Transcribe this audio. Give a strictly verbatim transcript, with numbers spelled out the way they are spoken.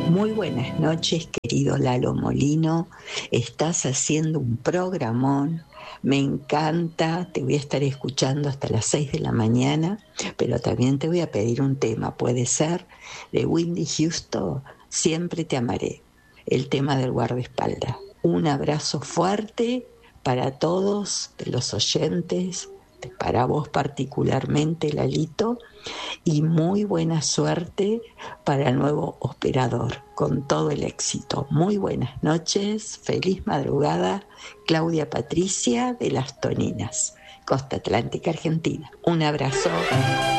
Muy buenas noches, querido Lalo Molino. Estás haciendo un programón. Me encanta. Te voy a estar escuchando hasta las seis de la mañana, pero también te voy a pedir un tema. Puede ser de Whitney Houston, Siempre te amaré. El tema del guardaespaldas. Un abrazo fuerte para todos los oyentes, para vos particularmente, Lalito, y muy buena suerte para el nuevo operador, con todo el éxito. Muy buenas noches, feliz madrugada, Claudia Patricia de Las Toninas, Costa Atlántica, Argentina. Un abrazo.